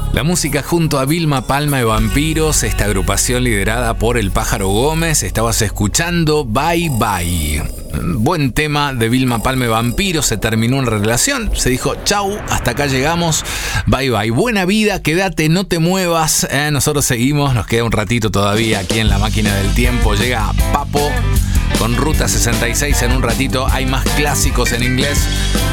La música junto a Vilma Palma y Vampiros, esta agrupación liderada por el Pájaro Gómez. Estabas escuchando Bye Bye. Buen tema de Vilma Palma y Vampiros. Se terminó una relación, se dijo chau, hasta acá llegamos, bye bye. Buena vida, quédate, no te muevas. Nosotros seguimos, nos queda un ratito todavía aquí en la máquina del tiempo. Llega Papo con Ruta 66 en un ratito. Hay más clásicos en inglés.